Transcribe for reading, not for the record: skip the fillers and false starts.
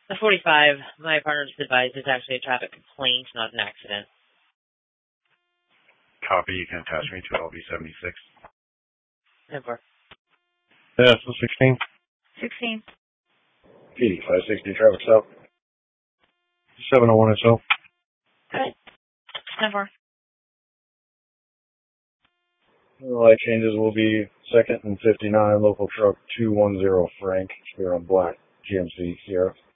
The 45, my partner just advised it's actually a traffic complaint, not an accident. Copy, you can attach me to LB76. 10-4. Yeah, so 16. 16. PD 560 traffic stop. 701 SL. Good. 10-4. Light changes will be 2nd and 59, local truck 210 Frank, here on black, GMC Sierra.